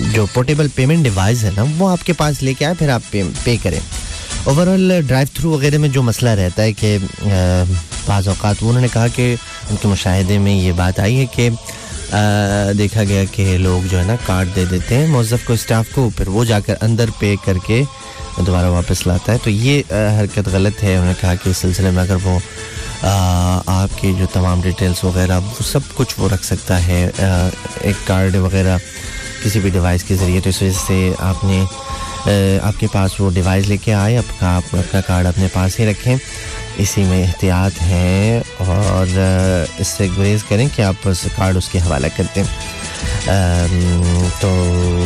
जो portable payment device है ना वो आपके पास लेके आए, फिर आप पे करें. ओवरऑल ड्राइव थ्रू वगैरह में जो मसला रहता है कि बाज़ औक़ात उन्होंने कहा कि उनके मुशाहिदे में ये बात आई है कि देखा गया कि लोग जो है ना कार्ड दे देते हैं मौज़्ज़फ़ को, स्टाफ को, फिर वो जाकर अंदर पे करके दोबारा वापस लाता है. तो ये हरकत गलत है. उन्होंने कहा कि इस सिलसिले में अगर वो आपकी जो तमाम डिटेल्स वगैरह वो सब कुछ वो रख सकता है एक कार्ड वगैरह किसी भी डिवाइस के ज़रिए. तो इस वजह से आपने आपके पास वो डिवाइस लेके आए, आप अपना कार्ड अपने पास ही रखें, इसी में एहतियात है और इससे गुरेज करें कि आप उस कार्ड उसके हवाला कर दें. तो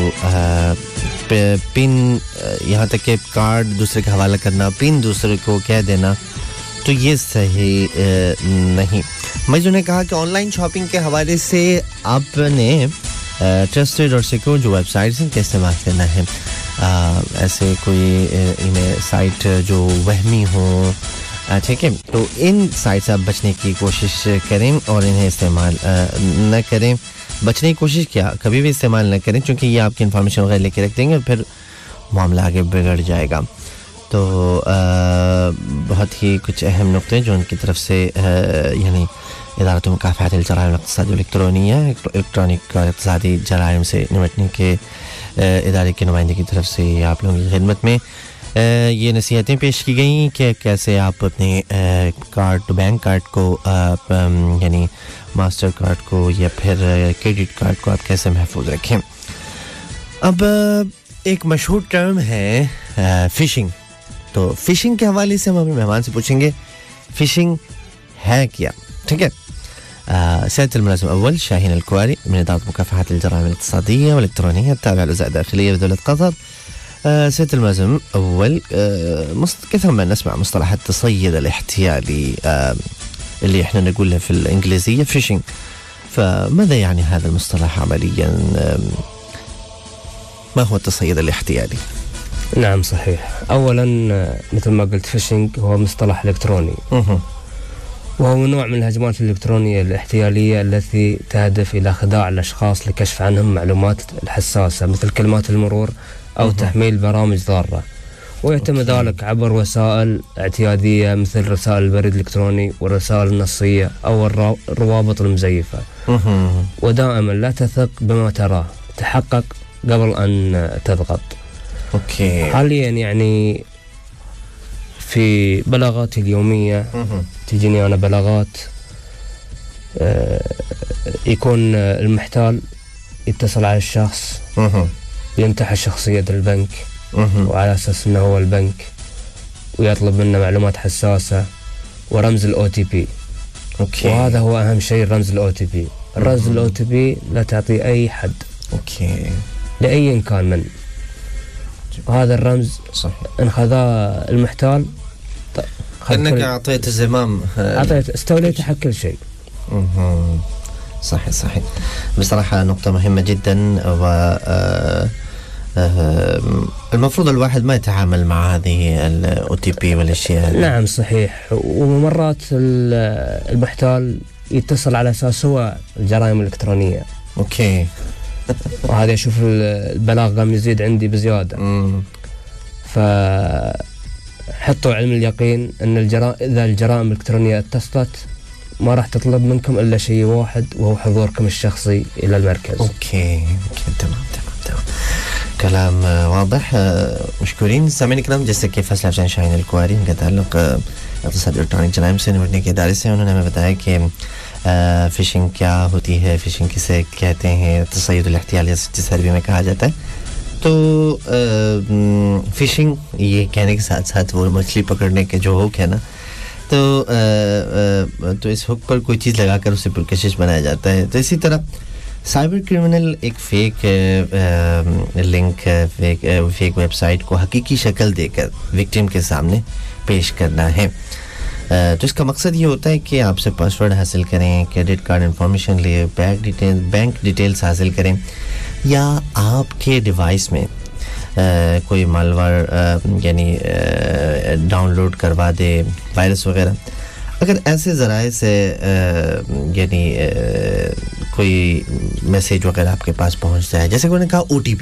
पिन यहाँ तक कि कार्ड दूसरे का हवाला करना, पिन दूसरे को कह देना, तो ये सही नहीं. मजदूर ने कहा कि ऑनलाइन शॉपिंग के हवाले से आपने ट्रस्टेड और सिक्योर जो वेबसाइट्स हैं इस्तेमाल करना है. ऐसे कोई इन्हें साइट जो वहमी हो, ठीक है, तो इन साइट से आप बचने की कोशिश करें और इन्हें इस्तेमाल न करें. बचने की कोशिश क्या, कभी भी इस्तेमाल न करें, क्योंकि ये आपकी इन्फॉर्मेशन वगैरह लेके रख देंगे और फिर मामला आगे बिगड़ जाएगा. तो बहुत ही कुछ अहम नुक्ते जो उनकी तरफ से यानी इदारत मुकाफ़ात अल-जराइम इक़्तिसादी इलेक्ट्रॉनिया इलेक्ट्रॉनिक इक़्तिसादी जराइम से निपटने के इदारे की नुमाइंदगी की तरफ से आप लोगों की खिदमत में ये नसीहतें पेश की गई कि कैसे आप अपने कार्ड, बैंक कार्ड को यानी मास्टर कार्ड को या फिर क्रेडिट कार्ड को आप कैसे महफूज रखें. अब एक मशहूर टर्म है फ़िशिंग. तो फ़िशिंग के हवाले से हम अपने मेहमान से पूछेंगे फ़िशिंग है क्या, ठीक है. سيادة الملازم الأول شاهين الكواري من إدارة مكافحة الجرائم الاقتصادية والإلكترونية التابعة للوزارة الداخلية بدولة قطر. سيادة الملازم الأول كثيرا ما نسمع مصطلح التصيد الاحتيالي اللي احنا نقوله في الإنجليزية فيشينج. فماذا يعني هذا المصطلح عمليا؟ ما هو التصيد الاحتيالي؟ نعم صحيح. أولا مثل ما قلت فيشينج هو مصطلح إلكتروني وهو نوع من الهجمات الإلكترونية الاحتيالية التي تهدف إلى خداع الأشخاص لكشف عنهم معلومات الحساسة مثل كلمات المرور أو تحميل برامج ضارة, ويتم ذلك عبر وسائل اعتيادية مثل رسائل البريد الإلكتروني والرسائل النصية أو الروابط المزيفة. ودائما لا تثق بما تراه, تحقق قبل أن تضغط. حاليا يعني في بلاغاتي اليومية تجيني أنا بلاغات يكون المحتال يتصل على الشخص يمتحن شخصية البنك وعلى أساس أنه هو البنك ويطلب منه معلومات حساسة ورمز الOTP. وهذا هو أهم شيء, رمز الOTP. الرمز الOTP لا تعطي أي حد لأي كان من. هذا الرمز صحيح إن خذاه المحتال كأنك أعطيت الزمام, استوليت حق كل شيء. صحيح. بصراحة نقطة مهمة جدا, و المفروض الواحد ما يتعامل مع هذه الOTP والأشياء. نعم صحيح. ومرات المحتال يتصل على أساس هو الجرائم الإلكترونية. وهذا يشوف البلاغ قام يزيد عندي بزيادة. فحطوا علم اليقين أن إذا الجرائم الإلكترونية اتصلت ما راح تطلب منكم إلا شيء واحد, وهو حضوركم الشخصي إلى المركز. تمام. كلام واضح. مشكورين. سامعين الكلام جیسے کہ فیصلہ افزان شاہین الکواری ان کا تعلق اقتصادی الکٹرانک جرائم سے نمٹنے کے ادارے سے, انہوں نے ہمیں بتایا کہ فشنگ کیا ہوتی ہے, فشنگ کسے کہتے ہیں, تصید الاحتیال جس عربی میں کہا جاتا ہے. تو فشنگ یہ کہنے کے ساتھ ساتھ وہ مچھلی پکڑنے کے جو حق ہے نا, تو اس حق پر کوئی چیز لگا کر اسے پرکشش بنایا جاتا ہے. تو اسی طرح سائبر کرمنل ایک fake link, fake web site کو حقیقی شکل دے کر وکٹم کے سامنے پیش کرنا ہے. تو اس کا مقصد یہ ہوتا ہے کہ آپ سے پاسورڈ حاصل کریں, کریڈٹ کارڈ انفارمیشن لیں, بینک ڈیٹیلز حاصل کریں, یا آپ کے ڈیوائس میں کوئی مالوار یعنی ڈاؤن لوڈ کروا دے, وائرس وغیرہ. اگر ایسے ذرائع سے یعنی کوئی میسیج وغیرہ آپ کے پاس پہنچ جائے, جیسے کہ انہوں نے کہا OTP,